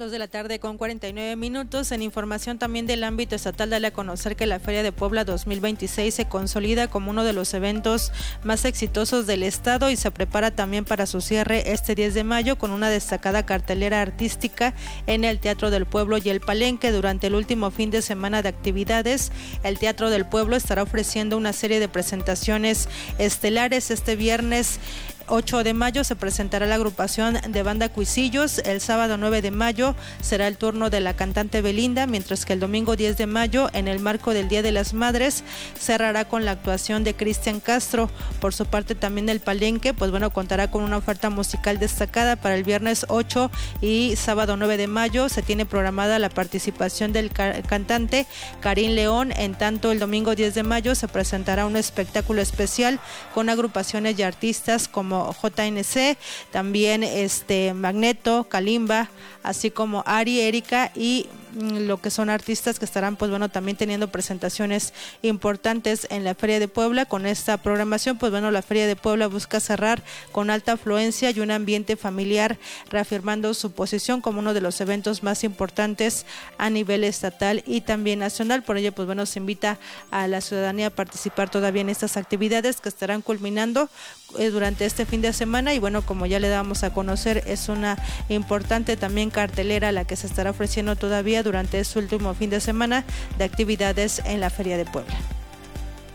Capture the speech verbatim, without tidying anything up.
Dos de la tarde con cuarenta y nueve minutos. En información también del ámbito estatal, dale a conocer que la Feria de Puebla dos mil veintiséis se consolida como uno de los eventos más exitosos del estado y se prepara también para su cierre este diez de mayo con una destacada cartelera artística en el Teatro del Pueblo y el Palenque. Durante el último fin de semana de actividades, el Teatro del Pueblo estará ofreciendo una serie de presentaciones estelares. Este viernes ocho de mayo se presentará la agrupación de banda Cuisillos. El sábado nueve de mayo será el turno de la cantante Belinda, mientras que el domingo diez de mayo, en el marco del Día de las Madres, cerrará con la actuación de Cristian Castro. Por su parte, también el Palenque, pues bueno, contará con una oferta musical destacada para el viernes ocho y sábado nueve de mayo. Se tiene programada la participación del ca- cantante Karim León. En tanto, el domingo diez de mayo se presentará un espectáculo especial con agrupaciones y artistas como J N C, también este Magneto, Kalimba, así como Ari, Erika y lo que son artistas que estarán pues bueno también teniendo presentaciones importantes en la Feria de Puebla. Con esta programación pues bueno la Feria de Puebla busca cerrar con alta afluencia y un ambiente familiar, reafirmando su posición como uno de los eventos más importantes a nivel estatal y también nacional. Por ello pues bueno se invita a la ciudadanía a participar todavía en estas actividades que estarán culminando eh, durante este fin de semana y bueno, como ya le damos a conocer, es una importante también cartelera la que se estará ofreciendo todavía durante este último fin de semana de actividades en la Feria de Puebla.